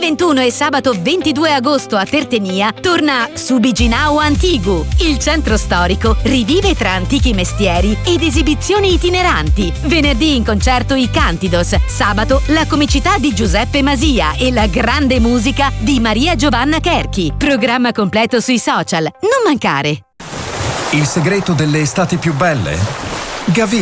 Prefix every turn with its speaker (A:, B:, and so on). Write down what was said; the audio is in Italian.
A: 21 e sabato 22 agosto a Tertenia torna Subiginao Antigu. Il centro storico rivive tra antichi mestieri ed esibizioni itineranti. Venerdì in concerto i Cantidos. Sabato la comicità di Giuseppe Masia e la grande musica di Maria Giovanna Cherchi. Programma completo sui social. Non mancare.
B: Il segreto delle estati più belle? Gavì.